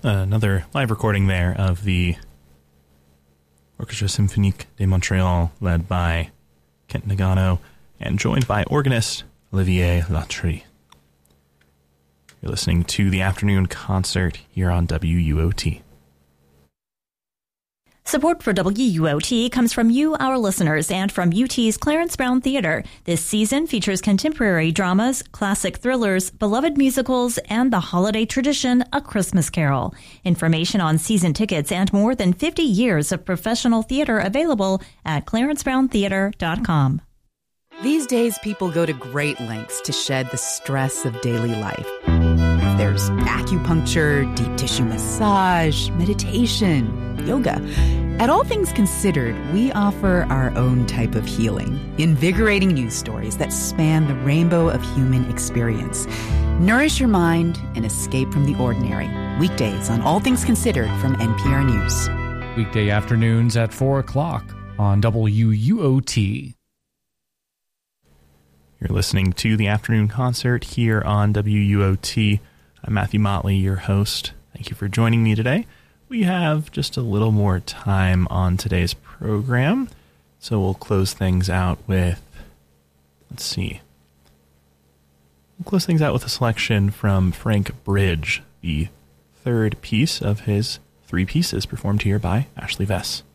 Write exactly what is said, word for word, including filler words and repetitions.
Another live recording there of the Orchestre Symphonique de Montreal, led by Kent Nagano and joined by organist Olivier Latry. You're listening to the afternoon concert here on W U O T. Support for W U O T comes from you, our listeners, and from U T's Clarence Brown Theater. This season features contemporary dramas, classic thrillers, beloved musicals, and the holiday tradition, A Christmas Carol. Information on season tickets and more than fifty years of professional theater available at clarence brown theater dot com. These days, people go to great lengths to shed the stress of daily life. There's acupuncture, deep tissue massage, meditation, yoga. At All Things Considered, we offer our own type of healing, invigorating news stories that span the rainbow of human experience. Nourish your mind and escape from the ordinary. Weekdays on All Things Considered from N P R News. Weekday afternoons at four o'clock on W U O T. You're listening to the afternoon concert here on W U O T. I'm Matthew Motley, your host. Thank you for joining me today. We have just a little more time on today's program, so we'll close things out with, let's see, we'll close things out with a selection from Frank Bridge, the third piece of his three pieces performed here by Ashley Vess.